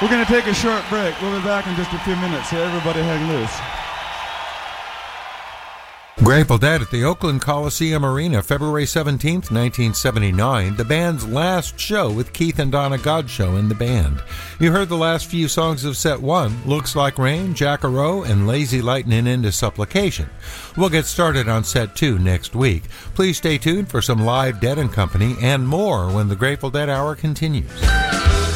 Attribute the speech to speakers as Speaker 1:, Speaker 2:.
Speaker 1: We're going to take a short break. We'll be back in just a few minutes. So everybody hang loose.
Speaker 2: Grateful Dead at the Oakland Coliseum Arena, February 17th, 1979, the band's last show with Keith and Donna Godshall in the band. You heard the last few songs of Set 1, Looks Like Rain, Jackarow, and Lazy Lightning into Supplication. We'll get started on Set 2 next week. Please stay tuned for some live Dead & Company and more when the Grateful Dead Hour continues.